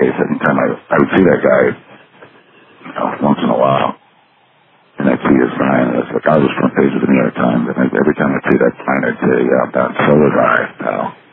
okay, second time I would see that guy, once in a while, and I'd see his sign, and it's like, I was front page of the New York